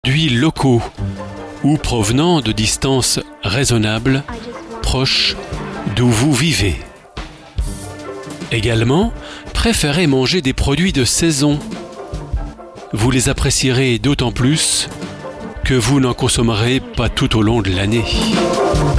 Produits locaux ou provenant de distances raisonnables, proches d'où vous vivez. Également, préférez manger des produits de saison. Vous les apprécierez d'autant plus que vous n'en consommerez pas tout au long de l'année.